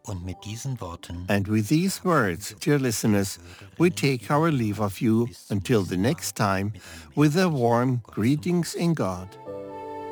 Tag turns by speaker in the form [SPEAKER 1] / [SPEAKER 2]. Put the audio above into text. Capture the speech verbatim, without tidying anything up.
[SPEAKER 1] Und mit diesen Worten
[SPEAKER 2] And with these words, dear listeners, we take our leave of you until the next time with a warm greetings in God.